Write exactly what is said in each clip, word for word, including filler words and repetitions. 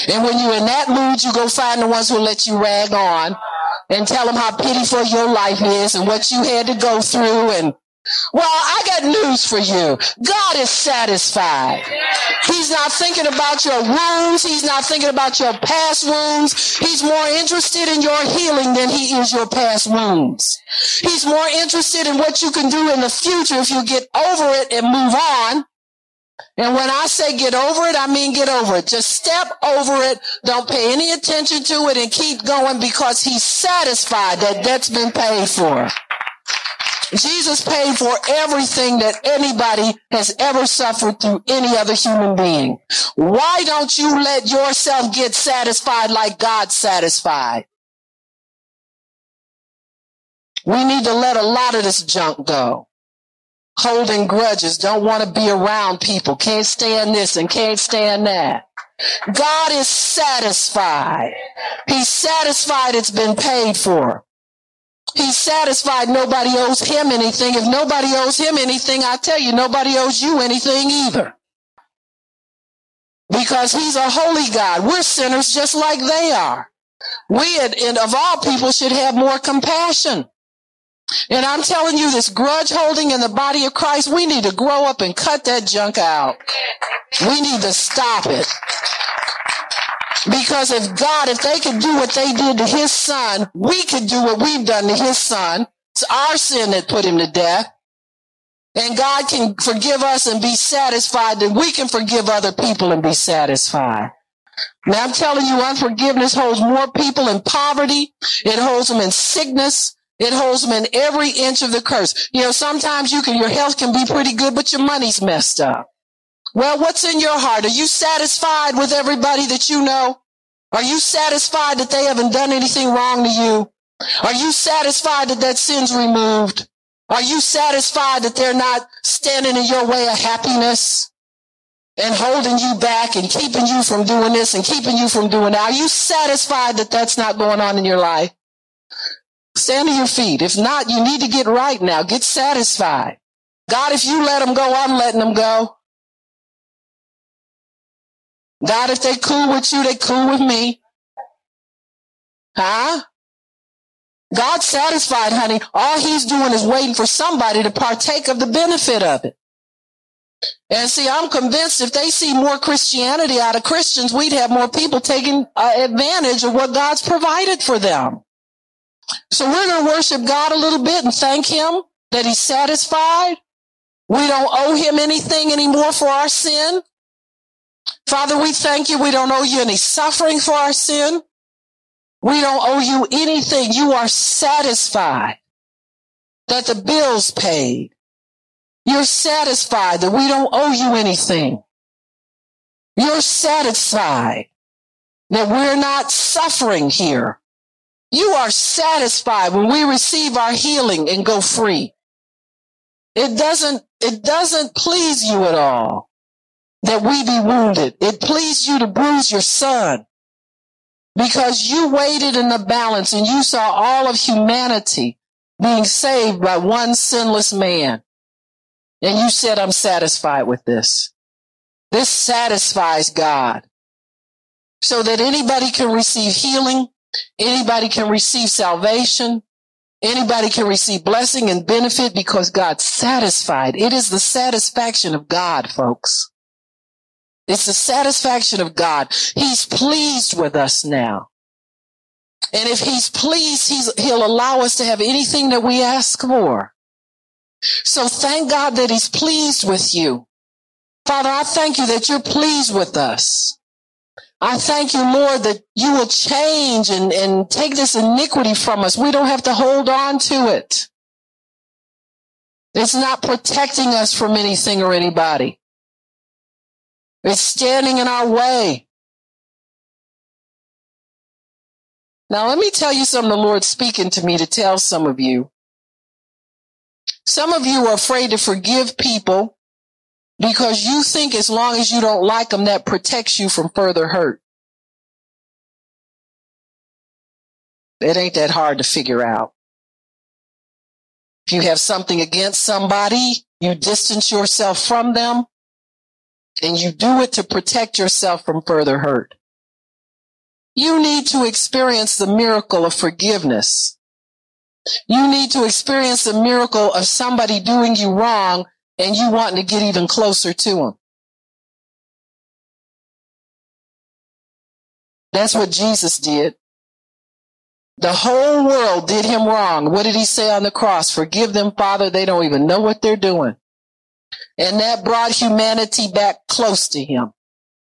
And when you're in that mood, you go find the ones who let you rag on and tell them how pitiful your life is and what you had to go through. And well, I got news for you. God is satisfied. He's not thinking about your wounds. He's not thinking about your past wounds. He's more interested in your healing than he is your past wounds. He's more interested in what you can do in the future if you get over it and move on. And when I say get over it, I mean get over it. Just step over it. Don't pay any attention to it and keep going, because he's satisfied that debt's been paid for. Jesus paid for everything that anybody has ever suffered through any other human being. Why don't you let yourself get satisfied like God's satisfied? We need to let a lot of this junk go. Holding grudges, don't want to be around people, can't stand this and can't stand that. God is satisfied. He's satisfied it's been paid for. He's satisfied nobody owes him anything. If nobody owes him anything, I tell you, nobody owes you anything either. Because he's a holy God. We're sinners just like they are. We, and of all people, should have more compassion. And I'm telling you, this grudge holding in the body of Christ, we need to grow up and cut that junk out. We need to stop it. Because if God, if they could do what they did to his son, we could do what we've done to his son. It's our sin that put him to death. And God can forgive us and be satisfied, that we can forgive other people and be satisfied. Now I'm telling you, unforgiveness holds more people in poverty. It holds them in sickness. It holds them in every inch of the curse. You know, sometimes you can, your health can be pretty good, but your money's messed up. Well, what's in your heart? Are you satisfied with everybody that you know? Are you satisfied that they haven't done anything wrong to you? Are you satisfied that that sin's removed? Are you satisfied that they're not standing in your way of happiness and holding you back and keeping you from doing this and keeping you from doing that? Are you satisfied that that's not going on in your life? Stand on your feet. If not, you need to get right now. Get satisfied. God, if you let them go, I'm letting them go. God, if they cool with you, they cool with me. Huh? God's satisfied, honey. All he's doing is waiting for somebody to partake of the benefit of it. And see, I'm convinced if they see more Christianity out of Christians, we'd have more people taking uh, advantage of what God's provided for them. So we're going to worship God a little bit and thank him that he's satisfied. We don't owe him anything anymore for our sin. Father, we thank you. We don't owe you any suffering for our sin. We don't owe you anything. You are satisfied that the bill's paid. You're satisfied that we don't owe you anything. You're satisfied that we're not suffering here. You are satisfied when we receive our healing and go free. It doesn't, it doesn't please you at all that we be wounded. It pleased you to bruise your son because you weighed in the balance and you saw all of humanity being saved by one sinless man. And you said, I'm satisfied with this. This satisfies God so that anybody can receive healing. Anybody can receive salvation. Anybody can receive blessing and benefit because God's satisfied. It is the satisfaction of God, folks. It's the satisfaction of God. He's pleased with us now. And if he's pleased, he's, he'll allow us to have anything that we ask for. So thank God that he's pleased with you. Father, I thank you that you're pleased with us. I thank you, Lord, that you will change and, and take this iniquity from us. We don't have to hold on to it. It's not protecting us from anything or anybody. It's standing in our way. Now, let me tell you something the Lord's speaking to me to tell some of you. Some of you are afraid to forgive people because you think as long as you don't like them, that protects you from further hurt. It ain't that hard to figure out. If you have something against somebody, you distance yourself from them, and you do it to protect yourself from further hurt. You need to experience the miracle of forgiveness. You need to experience the miracle of somebody doing you wrong and you wanting to get even closer to them. That's what Jesus did. The whole world did him wrong. What did he say on the cross? Forgive them, Father. They don't even know what they're doing. And that brought humanity back close to him.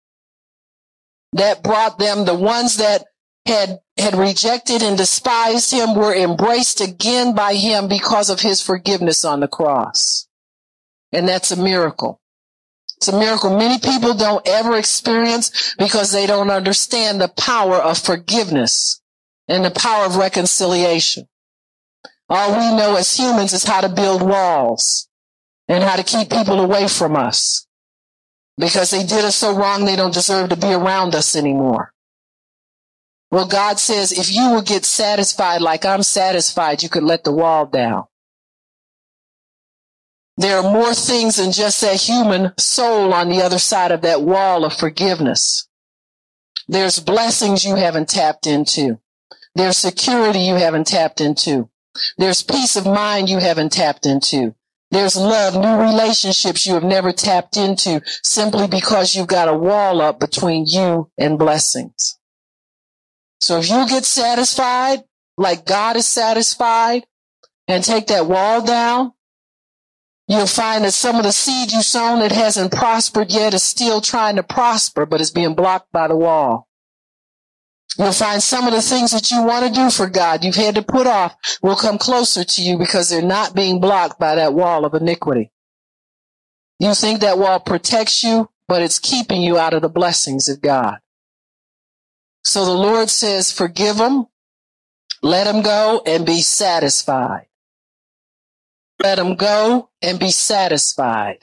That brought them, the ones that had, had rejected and despised him were embraced again by him because of his forgiveness on the cross. And that's a miracle. It's a miracle many people don't ever experience because they don't understand the power of forgiveness and the power of reconciliation. All we know as humans is how to build walls and how to keep people away from us. Because they did us so wrong, they don't deserve to be around us anymore. Well, God says, if you will get satisfied like I'm satisfied, you could let the wall down. There are more things than just that human soul on the other side of that wall of forgiveness. There's blessings you haven't tapped into. There's security you haven't tapped into. There's peace of mind you haven't tapped into. There's love, new relationships you have never tapped into simply because you've got a wall up between you and blessings. So if you get satisfied like God is satisfied and take that wall down, you'll find that some of the seed you sown that hasn't prospered yet is still trying to prosper, but is being blocked by the wall. You'll find some of the things that you want to do for God, you've had to put off, will come closer to you because they're not being blocked by that wall of iniquity. You think that wall protects you, but it's keeping you out of the blessings of God. So the Lord says, forgive them, let them go, and be satisfied. Let them go and be satisfied.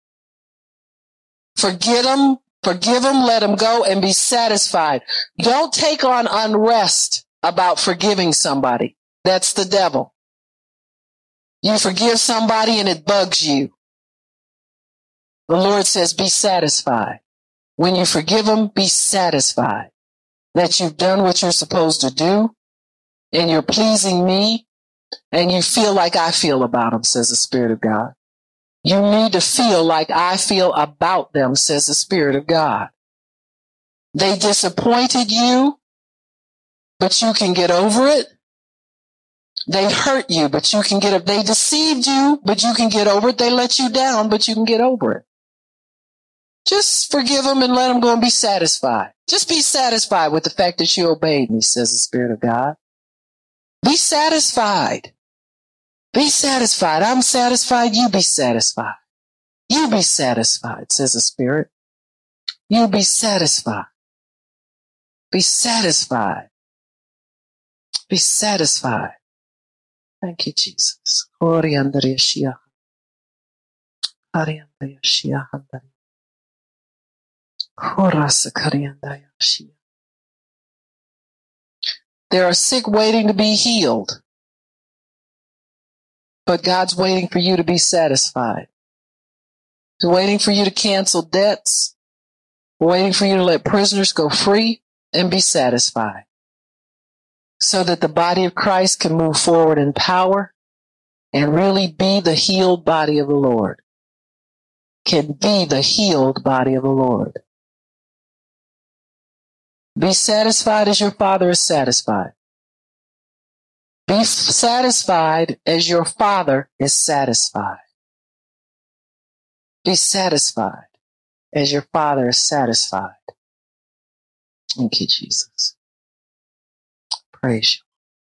Forget them. Forgive them, let them go, and be satisfied. Don't take on unrest about forgiving somebody. That's the devil. You forgive somebody and it bugs you. The Lord says, be satisfied. When you forgive them, be satisfied that you've done what you're supposed to do and you're pleasing me and you feel like I feel about them, says the Spirit of God. You need to feel like I feel about them, says the Spirit of God. They disappointed you, but you can get over it. They hurt you, but you can get it. They deceived you, but you can get over it. They let you down, but you can get over it. Just forgive them and let them go and be satisfied. Just be satisfied with the fact that you obeyed me, says the Spirit of God. Be satisfied. Be satisfied. I'm satisfied. You be satisfied. You be satisfied, says the Spirit. You be satisfied. Be satisfied. Be satisfied. Thank you, Jesus. There are sick waiting to be healed. But God's waiting for you to be satisfied. He's waiting for you to cancel debts. Waiting for you to let prisoners go free and be satisfied. So that the body of Christ can move forward in power and really be the healed body of the Lord. Can be the healed body of the Lord. Be satisfied as your Father is satisfied. Be satisfied as your Father is satisfied. Be satisfied as your Father is satisfied. Thank you, Jesus. Praise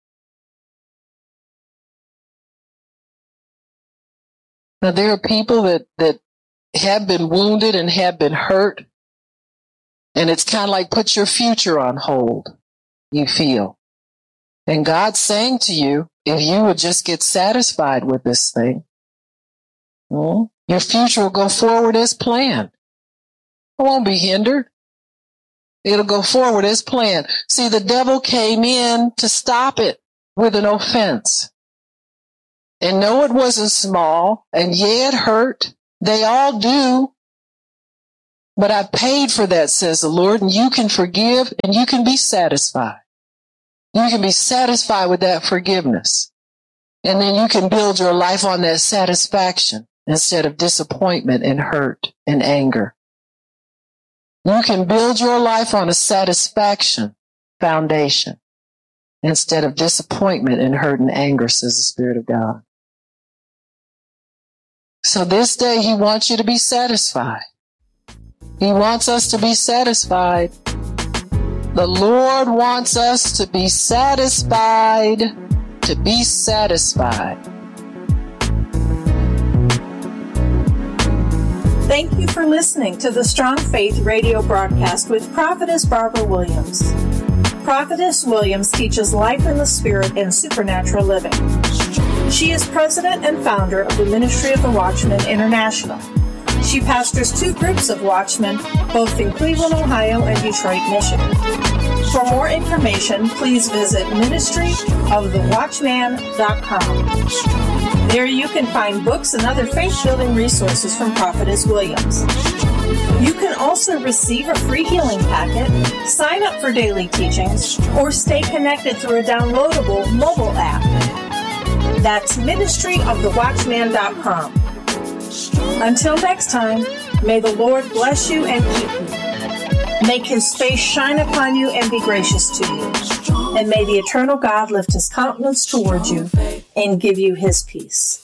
you. Now, there are people that, that have been wounded and have been hurt, and it's kind of like put your future on hold, you feel. And God's saying to you, if you would just get satisfied with this thing, well, your future will go forward as planned. It won't be hindered. It'll go forward as planned. See, the devil came in to stop it with an offense. And no, it wasn't small. And yeah, it hurt. They all do. But I paid for that, says the Lord, and you can forgive and you can be satisfied. You can be satisfied with that forgiveness. And then you can build your life on that satisfaction instead of disappointment and hurt and anger. You can build your life on a satisfaction foundation instead of disappointment and hurt and anger, says the Spirit of God. So this day, He wants you to be satisfied. He wants us to be satisfied. The Lord wants us to be satisfied, to be satisfied. Thank you for listening to the Strong Faith radio broadcast with Prophetess Barbara Williams. Prophetess Williams teaches life in the Spirit and supernatural living. She is president and founder of the Ministry of the Watchman International. She pastors two groups of watchmen, both in Cleveland, Ohio, and Detroit, Michigan. For more information, please visit ministry of the watchman dot com. There you can find books and other faith-building resources from Prophetess Williams. You can also receive a free healing packet, sign up for daily teachings, or stay connected through a downloadable mobile app. That's ministry of the watchman dot com. Until next time, may the Lord bless you and keep you. Make His face shine upon you and be gracious to you. And may the eternal God lift His countenance toward you and give you His peace.